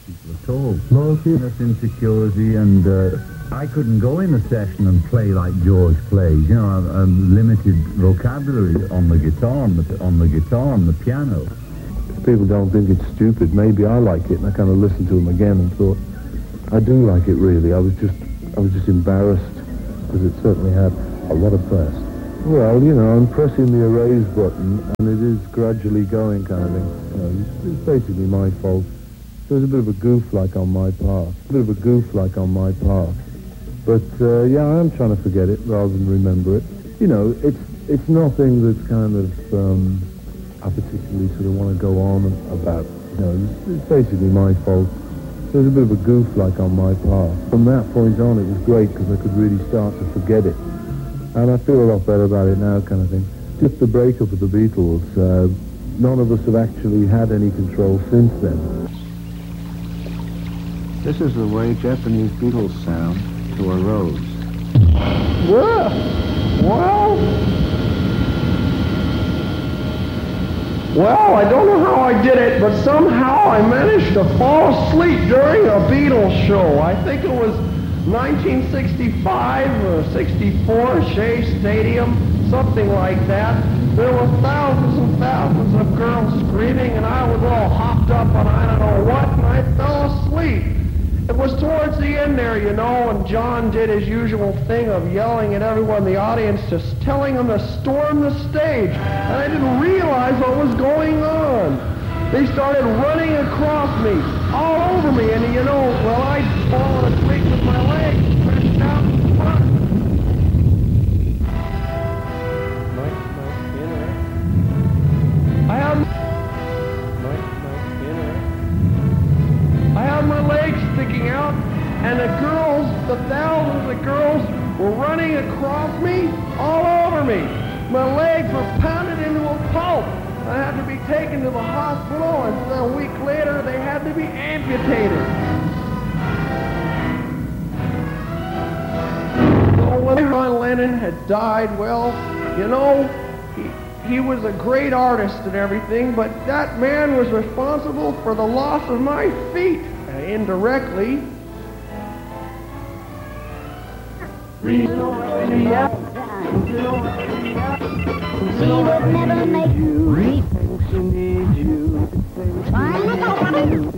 people at all. Loneliness, insecurity, and I couldn't go in a session and play like George plays. You know, a limited vocabulary on the guitar, on the piano. If people don't think it's stupid, maybe I like it, and I kind of listened to him again and thought, I do like it really. I was just embarrassed because it certainly had a lot of press. Well, you know, I'm pressing the erase button, and it is gradually going kind of thing. You know, it's basically my fault. There was a bit of a goof like on my part. But, yeah, I am trying to forget it rather than remember it. You know, it's nothing that's kind of, I particularly sort of want to go on about. You know, it's basically my fault. There was a bit of a goof like on my part. From that point on, it was great because I could really start to forget it. And I feel a lot better about it now, kind of thing. Just the breakup of the Beatles, none of us have actually had any control since then. This is the way Japanese Beatles sound to a rose. Well, I don't know how I did it, but somehow I managed to fall asleep during a Beatles show. I think it was 1965 or 64, Shea Stadium, something like that. There were thousands and thousands of girls screaming, and I was all hopped up on I don't know what, and I fell asleep. It was towards the end there, you know, and John did his usual thing of yelling at everyone in the audience, just telling them to storm the stage. And I didn't realize what was going on. They started running across me, all over me, and you know, well, I'd fallen asleep with my legs stretched out in front. I had my legs sticking out, and the girls, the thousands of girls, were running across me, all over me. My legs were pounded into a pulp. I had to be taken to the hospital, and a week later they had to be amputated. So when John Lennon had died, well, you know, he was a great artist and everything, but that man was responsible for the loss of my feet, indirectly. We would never make you.